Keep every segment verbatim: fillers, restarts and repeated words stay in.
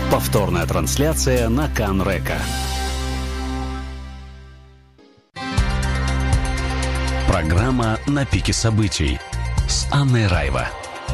Повторная трансляция на Кан-Река. Программа «На пике событий» с Анной Райва.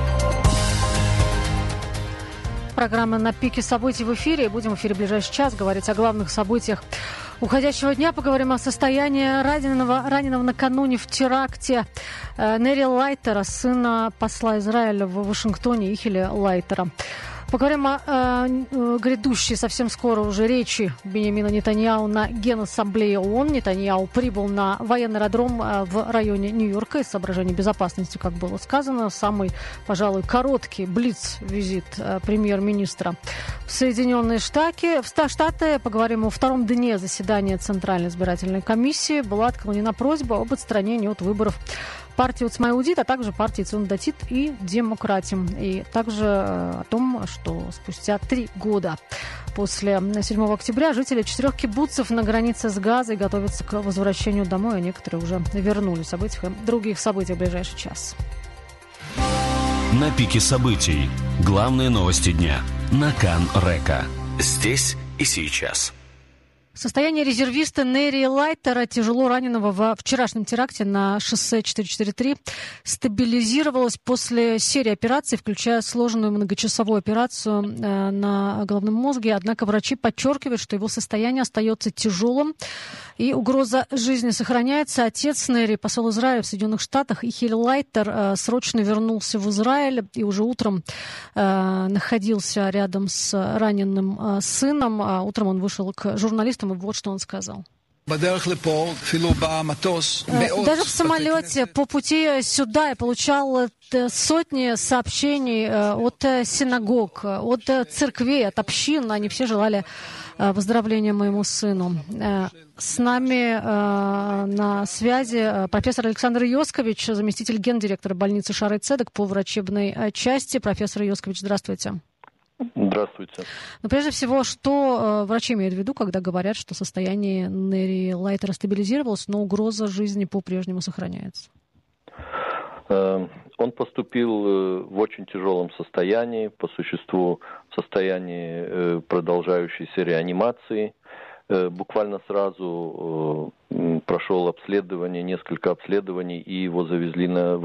Программа «На пике событий» в эфире. Будем в эфире в ближайший час говорить о главных событиях уходящего дня. Поговорим о состоянии раненого, раненого накануне в теракте Нери Лайтера, сына посла Израиля в Вашингтоне Ихеля Лайтера. Поговорим о э, грядущей совсем скоро уже речи Биньямина Нетаньяху на Генассамблее ООН. Нетаньяху прибыл на военный аэродром э, в районе Нью-Йорка из соображений безопасности, как было сказано. Самый, пожалуй, короткий блиц-визит э, премьер-министра в Соединенные Штаты. В Штаты поговорим о втором дне заседания Центральной избирательной комиссии. Была отклонена просьба об отстранении от выборов партии Уцма Иудит, а также партии Цион Датит и Демократим. И также э, о том, что спустя три года после седьмого октября жители четырех кибуцев на границе с Газой готовятся к возвращению домой, а некоторые уже вернулись. Об этих и других событиях в ближайший час. На пике событий. Главные новости дня на Кан-Река. Здесь и сейчас. Состояние резервиста Нери Лайтера, тяжело раненого во вчерашнем теракте на шоссе четыреста сорок три, стабилизировалось после серии операций, включая сложную многочасовую операцию э, на головном мозге. Однако врачи подчеркивают, что его состояние остается тяжелым и угроза жизни сохраняется. Отец Нери, посол Израиля в Соединенных Штатах, Ихель Лайтер, э, срочно вернулся в Израиль и уже утром э, находился рядом с раненым э, сыном. А утром он вышел к журналистам. И вот что он сказал. Даже в самолете по пути сюда я получал сотни сообщений от синагог, от церквей, от общин. Они все желали выздоровления моему сыну. С нами на связи профессор Александр Йоскович, заместитель гендиректора больницы Шаарей Цедек по врачебной части. Профессор Йоскович, здравствуйте. Здравствуйте. Но прежде всего, что э, врачи имеют в виду, когда говорят, что состояние Нери Лайтера стабилизировалось, но угроза жизни по-прежнему сохраняется? Э, он поступил в очень тяжелом состоянии, по существу в состоянии э, продолжающейся реанимации. Э, буквально сразу э, прошел обследование, несколько обследований, и его завезли на